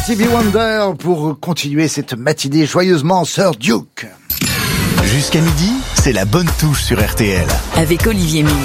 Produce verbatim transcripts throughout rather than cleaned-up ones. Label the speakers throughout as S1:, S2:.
S1: Stevie Wonder pour continuer cette matinée joyeusement, Sir Duke.
S2: Jusqu'à midi, c'est la bonne touche sur R T L.
S3: Avec Olivier Mine.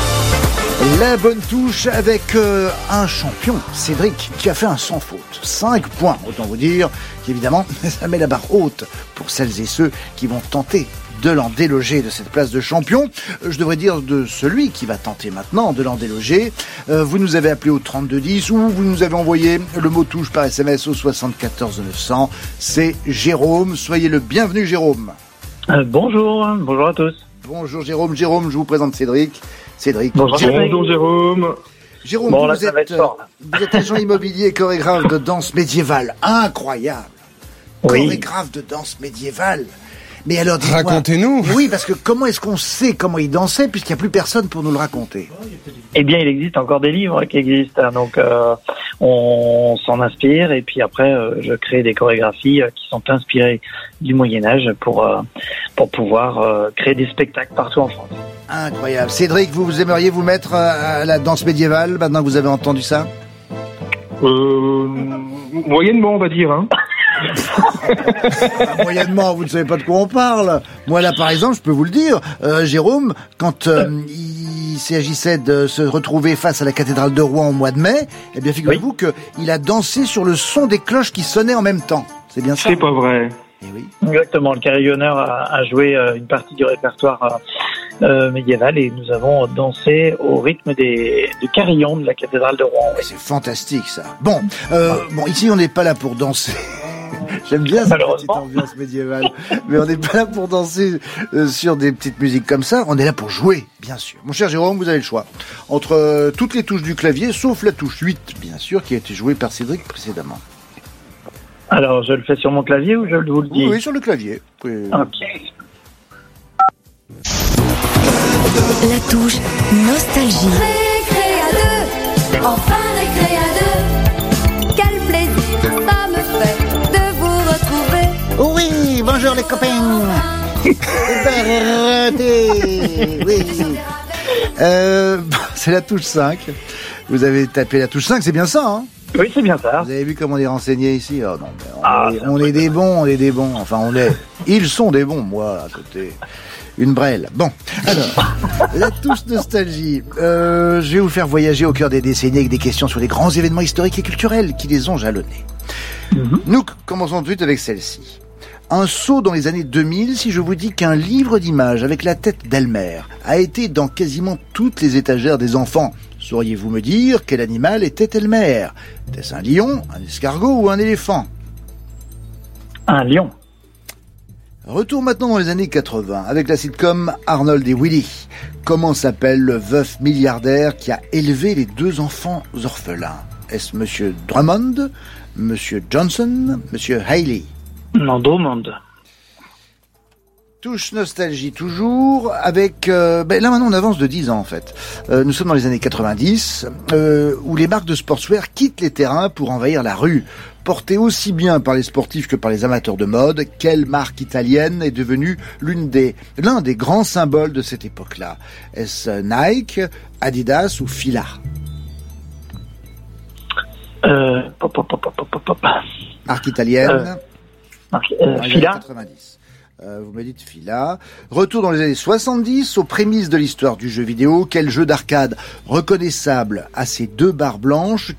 S1: La bonne touche avec euh, un champion, Cédric, qui a fait un sans faute. cinq points, autant vous dire qu'évidemment, ça met la barre haute pour celles et ceux qui vont tenter de l'en déloger de cette place de champion. Je devrais dire de celui qui va tenter maintenant de l'en déloger. Euh, vous nous avez appelé au trente-deux dix ou vous nous avez envoyé le mot touche par S M S au soixante-quatorze neuf cents. C'est Jérôme. Soyez le bienvenu, Jérôme.
S4: Euh, bonjour, bonjour à tous.
S1: Bonjour Jérôme. Jérôme, je vous présente Cédric. Cédric.
S4: Bonjour,
S1: Jérôme.
S4: bonjour Jérôme.
S1: Jérôme,
S4: bon,
S1: vous,
S4: là,
S1: vous,
S4: ça va
S1: êtes,
S4: être fort, là.
S1: vous êtes agent immobilier, chorégraphe de danse médiévale. Incroyable.
S4: Oui.
S1: Chorégraphe de danse médiévale. Mais alors, dites-moi,
S5: racontez-nous.
S1: Oui, parce que comment est-ce qu'on sait comment il dansait puisqu'il n'y a plus personne pour nous le raconter?
S4: Eh bien, il existe encore des livres qui existent, hein, donc euh, on s'en inspire et puis après, euh, je crée des chorégraphies euh, qui sont inspirées du Moyen-Âge pour euh, pour pouvoir euh, créer des spectacles partout en France.
S1: Incroyable. Cédric, vous, vous aimeriez vous mettre à la danse médiévale maintenant que vous avez entendu ça?
S6: Euh, moyennement, on va dire, hein.
S1: Moyennement, vous ne savez pas de quoi on parle. Moi là, par exemple, je peux vous le dire, euh, Jérôme, quand euh, il s'agissait de se retrouver face à la cathédrale de Rouen au mois de mai, eh bien figurez-vous oui. qu'il a dansé sur le son des cloches qui sonnaient en même temps. C'est bien ça?
S6: C'est pas vrai.
S1: Eh oui.
S4: Exactement, le carillonneur a, a joué euh, une partie du répertoire euh, euh, médiéval et nous avons dansé au rythme des, du carillon de la cathédrale de Rouen.
S1: Ouais, c'est fantastique ça. Bon, euh, bon, ici on n'est pas là pour danser. J'aime bien cette petite ambiance médiévale, mais on n'est pas là pour danser euh, sur des petites musiques comme ça, on est là pour jouer, bien sûr. Mon cher Jérôme, vous avez le choix entre euh, toutes les touches du clavier, sauf la touche huit, bien sûr, qui a été jouée par Cédric précédemment.
S4: Alors, je le fais sur mon clavier ou je vous le dis?
S1: Oui, oui, sur le clavier. Oui.
S4: Ok.
S3: La touche nostalgie.
S7: Récré à deux, enfin récré à deux. Quel plaisir ça me fait de vous retrouver.
S1: Oui, bonjour les copains. Oui. Euh, c'est la touche cinq. Vous avez tapé la touche cinq, c'est bien ça, hein?
S4: Oui, c'est bien ça.
S1: Vous avez vu comment on est renseigné ici? Oh non, mais on,
S4: ah,
S1: est, on est des bons, on est des bons. Enfin, on est. Ils sont des bons, moi, à côté. Une brêle. Bon, alors, la touche nostalgie. Euh, je vais vous faire voyager au cœur des décennies avec des questions sur les grands événements historiques et culturels qui les ont jalonnés. Mm-hmm. Nous commençons tout de suite avec celle-ci. Un saut dans les années deux mille, si je vous dis qu'un livre d'images avec la tête d'Elmer a été dans quasiment toutes les étagères des enfants. Sauriez-vous me dire quel animal était Elmer? Était-ce un lion, un escargot ou un éléphant?
S4: Un lion.
S1: Retour maintenant dans les années quatre-vingts avec la sitcom Arnold et Willy. Comment s'appelle le veuf milliardaire qui a élevé les deux enfants orphelins? Est-ce Monsieur Drummond, Monsieur Johnson, Monsieur Haley?
S4: Non, Drummond.
S1: Touche nostalgie toujours avec... Euh, ben là maintenant on avance de dix ans en fait. Euh, nous sommes dans les années quatre-vingt-dix euh, où les marques de sportswear quittent les terrains pour envahir la rue. Portée aussi bien par les sportifs que par les amateurs de mode, quelle marque italienne est devenue l'une des, l'un des grands symboles de cette époque-là? Est-ce Nike, Adidas ou Fila?
S4: Euh, pop, pop, pop, pop, pop, pop.
S1: Marque italienne.
S4: Euh, marque, euh, Fila.
S1: quatre-vingt-dix. Euh, vous me dites Fila. Retour dans les années soixante-dix, aux prémices de l'histoire du jeu vidéo. Quel jeu d'arcade reconnaissable à ces deux barres blanches